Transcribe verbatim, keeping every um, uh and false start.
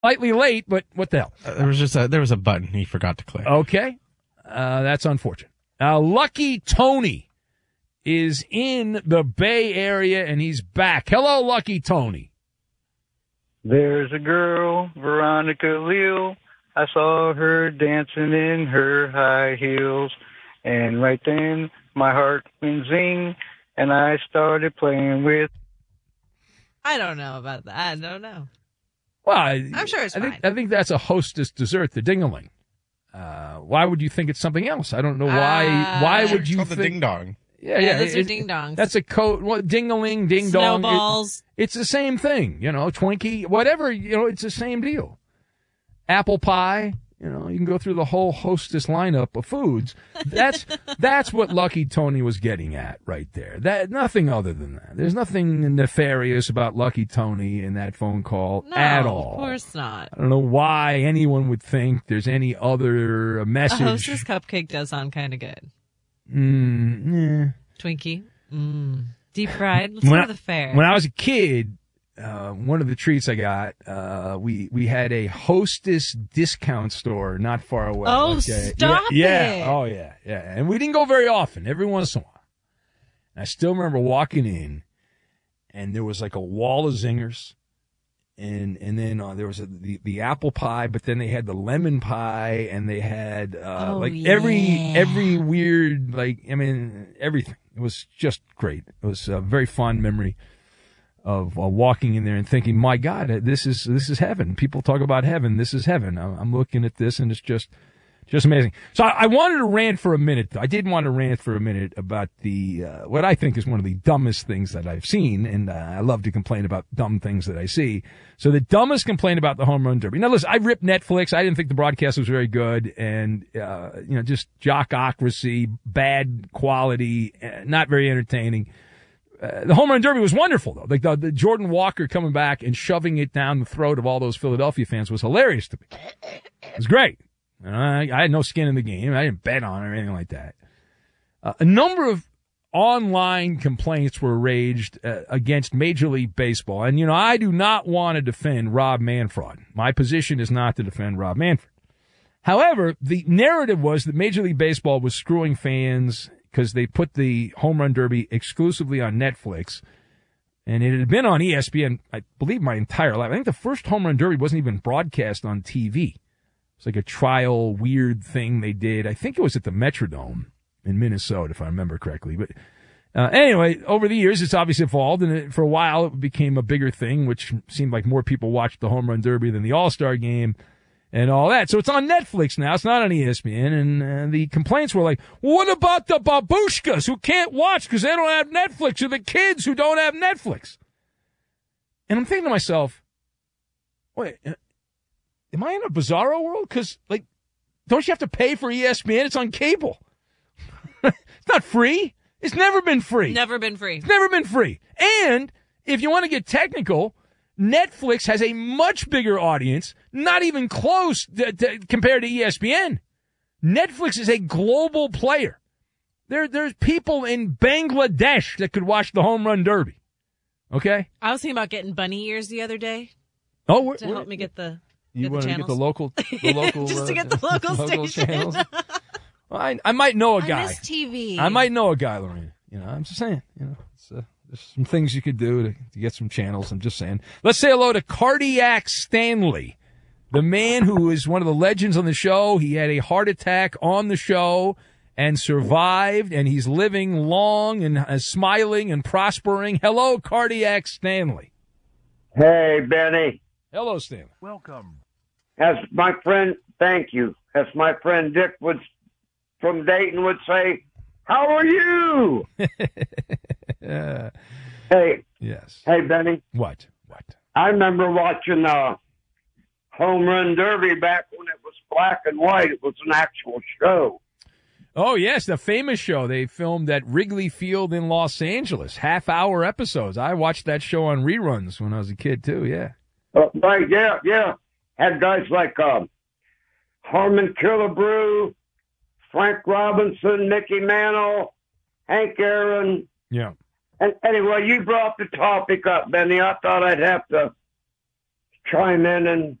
Slightly late, but what the hell? Uh, there was just a, there was a button he forgot to click. Okay. Uh, that's unfortunate. Now, Lucky Tony is in the Bay Area, and he's back. Hello, Lucky Tony. There's a girl, Veronica Leal. I saw her dancing in her high heels. And right then, my heart went zing, and I started playing with... I don't know about that. I don't know. Well, I, I'm sure it's I fine. think, I think that's a hostess dessert, the ding-a-ling. Uh, why would you think it's something else? I don't know why. Uh, why would you it's called think... the ding-dong. Yeah, Yeah, yeah. those are it- ding-dongs. That's a code. Well, ding-a-ling, ding-dong. Snowballs. It, it's the same thing, you know, Twinkie, whatever, you know, it's the same deal. Apple pie, you know, you can go through the whole hostess lineup of foods. That's that's what Lucky Tony was getting at right there. That nothing other than that. There's nothing nefarious about Lucky Tony in that phone call No, at all. of course not. I don't know why anyone would think there's any other A message. Hostess cupcake does sound kind of good. Mm, eh. Twinkie. Mm. Deep fried. Let's When go I- to the fair. When I was a kid, uh, one of the treats I got, uh, we, we had a Hostess discount store not far away. Oh, Okay. stop yeah, it. Yeah. Oh, yeah. Yeah. And we didn't go very often, every once in a while. And I still remember walking in, and there was like a wall of zingers. And and then uh, there was a, the the apple pie, but then they had the lemon pie, and they had uh, Oh, like every yeah. every weird, like I mean everything. It was just great. It was a very fond memory of uh, walking in there and thinking, "My God, this is this is heaven." People talk about heaven. This is heaven. I'm, I'm looking at this, and it's just just amazing. So I, I wanted to rant for a minute. I did want to rant for a minute about the uh, what I think is one of the dumbest things that I've seen, and uh, I love to complain about dumb things that I see. So the dumbest complaint about the home run derby. Now listen, I ripped Netflix. I didn't think the broadcast was very good, and uh, you know, just jockocracy, bad quality, uh, not very entertaining. Uh, the home run derby was wonderful though. Like the, the Jordan Walker coming back and shoving it down the throat of all those Philadelphia fans was hilarious to me. It was great. And I, I had no skin in the game. I didn't bet on it or anything like that. Uh, a number of online complaints were raised uh, against Major League Baseball. And, you know, I do not want to defend Rob Manfred. My position is not to defend Rob Manfred. However, the narrative was that Major League Baseball was screwing fans because they put the home run derby exclusively on Netflix. And it had been on E S P N, I believe, my entire life. I think the first home run derby wasn't even broadcast on T V. It's like a trial weird thing they did. I think it was at the Metrodome in Minnesota, if I remember correctly. But uh, anyway, over the years, it's obviously evolved, and it, for a while, it became a bigger thing, which seemed like more people watched the home run derby than the All-Star game and all that. So it's on Netflix now. It's not on E S P N. And uh, the complaints were like, what about the babushkas who can't watch because they don't have Netflix, or the kids who don't have Netflix? And I'm thinking to myself, wait, am I in a bizarro world? Because, like, don't you have to pay for E S P N? It's on cable. It's not free. It's never been free. Never been free. It's never been free. And if you want to get technical, Netflix has a much bigger audience, not even close to, to, compared to E S P N. Netflix is a global player. There, there's people in Bangladesh that could watch the home run derby. Okay? I was thinking about getting bunny ears the other day Oh, we're, to we're- help me get the You get the want to get channels. the local, the local, Just to uh, get the local station. channels. Well, I, I might know a I guy. miss T V. I might know a guy, Lorena. You know, I'm just saying. You know, it's, uh, there's some things you could do to, to get some channels. I'm just saying. Let's say hello to Cardiac Stanley, the man who is one of the legends on the show. He had a heart attack on the show and survived, and he's living long and uh, smiling and prospering. Hello, Cardiac Stanley. Hey, Benny. Hello, Stanley. Welcome. As my friend, thank you. As my friend Dick would, from Dayton would say, how are you? uh, Hey, yes. hey, Benny. What? What? I remember watching uh, Home Run Derby back when it was black and white. It was an actual show. Oh, yes, the famous show they filmed at Wrigley Field in Los Angeles. Half-hour episodes. I watched that show on reruns when I was a kid, too, yeah. Uh, right, yeah, yeah. Had guys like uh, Harmon Killebrew, Frank Robinson, Mickey Mantle, Hank Aaron. Yeah. And anyway, you brought the topic up, Benny. I thought I'd have to chime in and